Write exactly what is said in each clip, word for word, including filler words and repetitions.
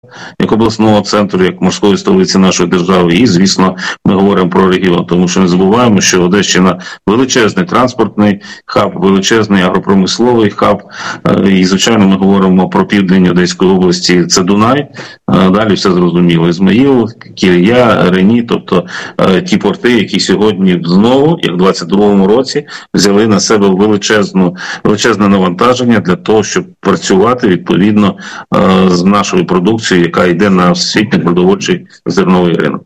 як обласного центру, як морської столиці нашої держави. І, звісно, ми говоримо про регіон, тому що не забуваємо, що Одещина величезний транспортний хаб, величезний агропромисловий хаб. І, звичайно, ми говоримо про південь Одеської області, це Дунай. Далі все зрозуміло. Ізмаїл, Кілія, Рені, тобто ті порти, які сьогодні знову, як в двадцять другому році, взяли на себе величезну, величезне навантаження для того, щоб працювати відповідно з нашою продукцією, яка йде на всесвітній продовольчий зерновий ринок.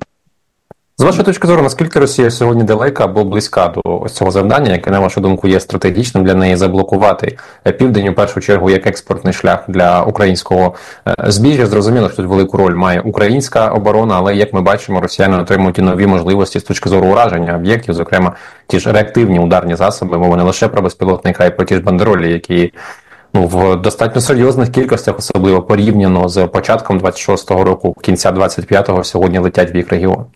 З вашої точки зору, наскільки Росія сьогодні далека або близька до ось цього завдання, яке, на вашу думку, є стратегічним для неї заблокувати Південь, у першу чергу, як експортний шлях для українського збіжжя? Зрозуміло, що тут велику роль має українська оборона, але, як ми бачимо, росіяни отримують і нові можливості з точки зору ураження об'єктів, зокрема, ті ж реактивні ударні засоби, мова не лише про безпілотника, а й про ті ж бандеролі, які ну, в достатньо серйозних кількостях, особливо порівняно з початком двадцять шостого року, кінця двадцять п'ятого, сьогодні летять в їх регіон.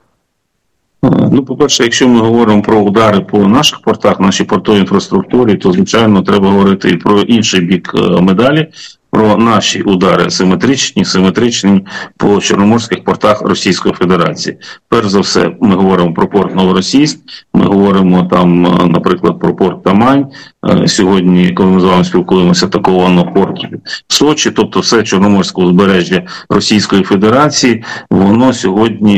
Ну, по-перше, якщо ми говоримо про удари по наших портах, нашій портовій інфраструктурі, то, звичайно, треба говорити і про інший бік медалі, про наші удари симетричні, симетричні по чорноморських портах Російської Федерації. Перш за все, ми говоримо про порт Новоросійськ, ми говоримо там, наприклад, про порт Тамань. Сьогодні, коли ми з вами спілкуємося, атаковано порт Сочі, тобто все Чорноморське узбережжя Російської Федерації, воно сьогодні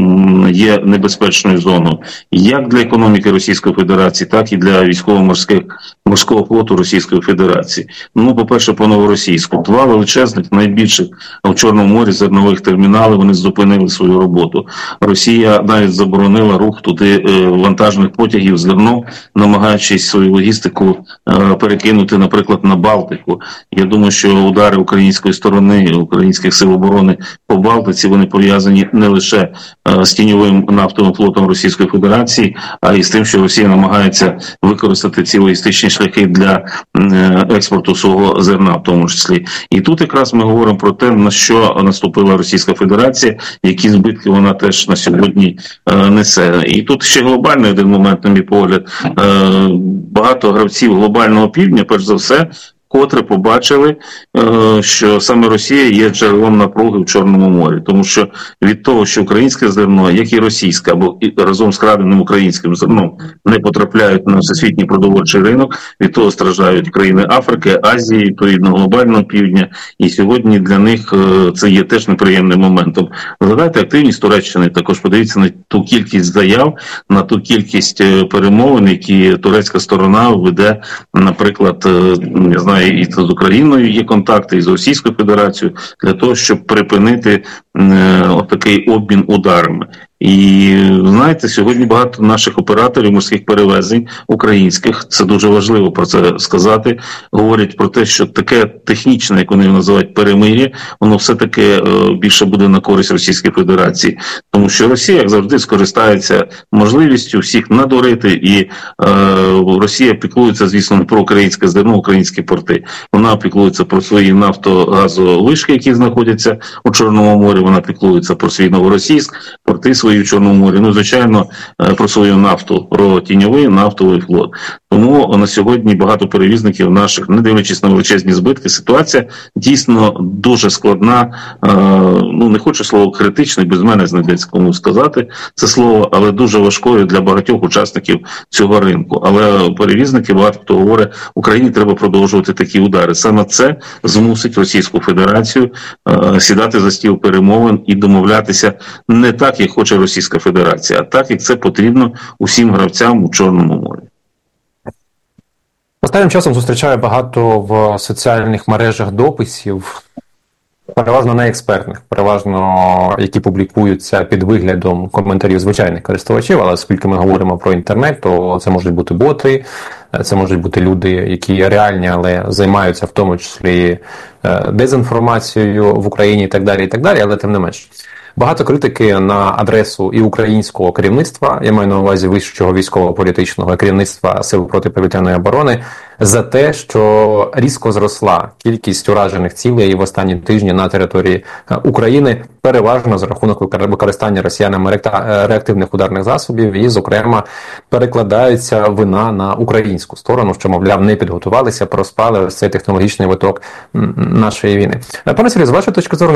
є небезпечною зоною. Як для економіки Російської Федерації, так і для військово-морських морського флоту Російської Федерації. Ну, по-перше, по Новоросійську. Два величезних, найбільших в Чорному морі зернових термінали, вони зупинили свою роботу. Росія навіть заборонила рух туди вантажних потягів зерно, намагаючись свою логістику перекинути, наприклад, на Балтику. Я думаю, що удари української сторони, українських сил оборони по Балтиці, вони пов'язані не лише з тіньовим нафтовим флотом Російської Федерації, а й з тим, що Росія намагається використати ці логістичні шляхи для експорту свого зерна в тому числі. І тут якраз ми говоримо про те, на що наступила Російська Федерація, які збитки вона теж на сьогодні несе. І тут ще глобальний один момент, на мій погляд, багато гравців глобального півдня, перш за все, котре побачили, що саме Росія є джерелом напруги в Чорному морі. Тому що від того, що українське зерно, як і російське, або разом з краденим українським зерном, не потрапляють на всесвітній продовольчий ринок, від того страждають країни Африки, Азії, відповідно глобального півдня. І сьогодні для них це є теж неприємним моментом. Згадайте активність Туреччини, також подивіться на ту кількість заяв, на ту кількість перемовин, які турецька сторона веде, наприклад, я знаю, і з Україною є контакти, і з Російською Федерацією, для того, щоб припинити е, отакий обмін ударами. І, знаєте, сьогодні багато наших операторів морських перевезень українських, це дуже важливо про це сказати, говорять про те, що таке технічне, як вони його називають, перемир'я, воно все-таки е, більше буде на користь Російської Федерації. Тому що Росія, як завжди, скористається можливістю всіх надурити, і е, Росія піклується, звісно, не про українське зерно, українські порти. Вона піклується про свої нафтогазовишки, які знаходяться у Чорному морі, вона піклується про свій Новоросійськ, порти свої в Чорному морі, ну, звичайно, про свою нафту, про тіньовий нафтовий флот. Тому на сьогодні багато перевізників наших, не дивлячись на величезні збитки, ситуація дійсно дуже складна, ну, не хочу слово критичний, без мене знайдеться кому сказати це слово, але дуже важкою для багатьох учасників цього ринку. Але перевізники, багато хто говорить, Україні треба продовжувати такі удари. Саме це змусить Російську Федерацію сідати за стіл перемовин і домовлятися не так, як хоче Російська Федерація, а так, як це потрібно усім гравцям у Чорному морі. Останнім часом зустрічаю багато в соціальних мережах дописів, переважно не експертних, переважно які публікуються під виглядом коментарів звичайних користувачів, але оскільки ми говоримо про інтернет, то це можуть бути боти, це можуть бути люди, які реальні, але займаються в тому числі дезінформацією в Україні і так далі, і так далі, але тим не менш. Багато критики на адресу і українського керівництва, я маю на увазі вищого військово-політичного керівництва Сил протиповітряної оборони, за те, що різко зросла кількість уражених цілей в останні тижні на території України, переважно за рахунок використання росіянами реактивних ударних засобів, і, зокрема, перекладається вина на українську сторону, що, мовляв, не підготувалися, проспали ось цей технологічний виток нашої війни. Пане Сергію, з вашої точки зору,